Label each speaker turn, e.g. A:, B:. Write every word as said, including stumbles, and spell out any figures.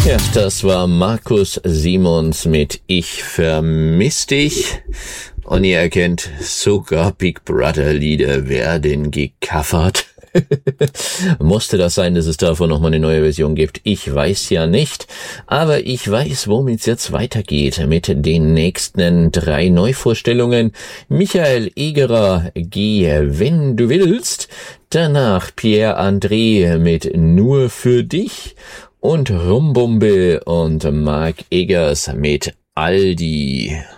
A: Ja, das war Markus Simons mit Ich vermiss dich. Und ihr erkennt, sogar Big Brother Lieder werden gecovert. Musste das sein, dass es davon nochmal eine neue Version gibt? Ich weiß ja nicht, aber ich weiß, womit es jetzt weitergeht mit den nächsten drei Neuvorstellungen. Michael Egerer, Geh, wenn du willst. Danach Pierre André mit Nur für dich. Und Rumbumbe und Mark Eggers mit Aldi.